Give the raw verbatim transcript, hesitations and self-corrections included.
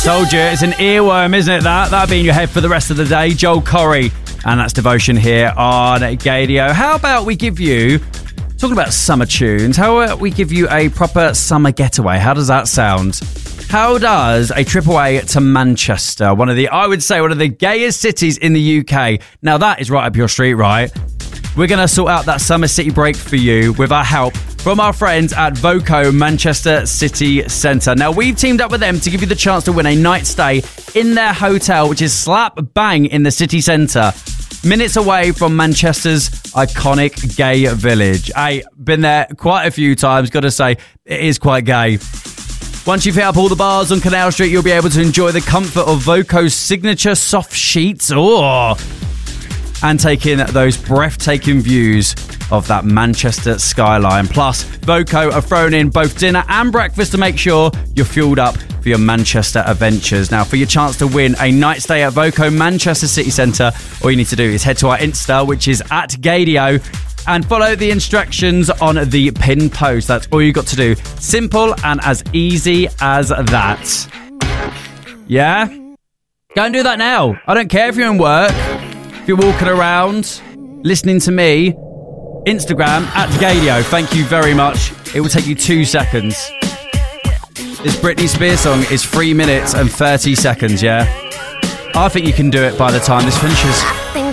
Told you, it's an earworm, isn't it, that? That'll be in your head for the rest of the day. Joel Corry, and that's Devotion here on Gadio. How about we give you, talking about summer tunes, how about we give you a proper summer getaway? How does that sound? How does a trip away to Manchester, one of the, I would say, one of the gayest cities in the U K. Now, that is right up your street, right? We're going to sort out that summer city break for you with our help from our friends at Voco Manchester City Centre. Now, we've teamed up with them to give you the chance to win a night stay in their hotel, which is slap bang in the city centre, minutes away from Manchester's iconic gay village. I've been there quite a few times, got to say, it is quite gay. Once you've hit up all the bars on Canal Street, you'll be able to enjoy the comfort of Voco's signature soft sheets. Oh, and take in those breathtaking views of that Manchester skyline. Plus, Voco are thrown in both dinner and breakfast to make sure you're fueled up for your Manchester adventures. Now, for your chance to win a night stay at Voco Manchester City Centre, all you need to do is head to our Insta, which is at Gadio, and follow the instructions on the pin post. That's all you got to do. Simple and as easy as that. Yeah? Go and do that now. I don't care if you're in work, if you're walking around, listening to me. Instagram at Gadio. Thank you very much. It will take you two seconds. This Britney Spears song is three minutes and thirty seconds, yeah? I think you can do it by the time this finishes. Think